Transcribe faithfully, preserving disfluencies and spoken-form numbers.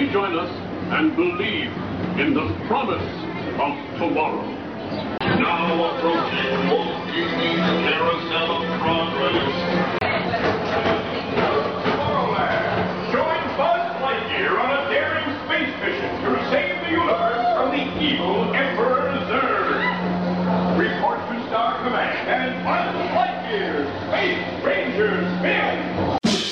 join us and believe in the promise of tomorrow. Now approaching Walt Disney's Carousel of Progress. Tomorrowland. Join Buzz Lightyear on a daring space mission to save the universe from the evil